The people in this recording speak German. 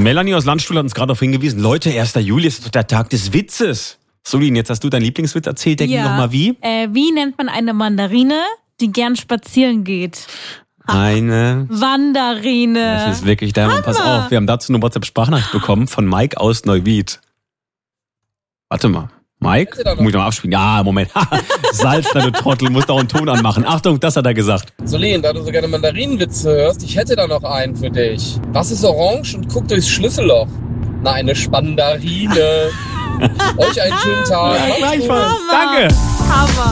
Melanie aus Landstuhl hat uns gerade darauf hingewiesen, Leute, 1. Juli ist doch der Tag des Witzes. Solin, jetzt hast du deinen Lieblingswitz erzählt, der ging nochmal wie? Wie nennt man eine Mandarine, die gern spazieren geht? Eine Wanderine. Das ist wirklich der Hammer. Pass auf, wir haben dazu eine WhatsApp-Sprachnachricht bekommen von Mike aus Neuwied. Warte mal. Mike? Muss ich noch mal abspielen? Ja, Moment. Salzner, du Trottel, musst auch einen Ton anmachen. Achtung, das hat er gesagt. Solin, da du so gerne Mandarinenwitze hörst, ich hätte da noch einen für dich. Was ist orange und guckt durchs Schlüsselloch? Na, eine Spandarine. Euch einen schönen Tag. Ja, gleichfalls. Danke. Hammer.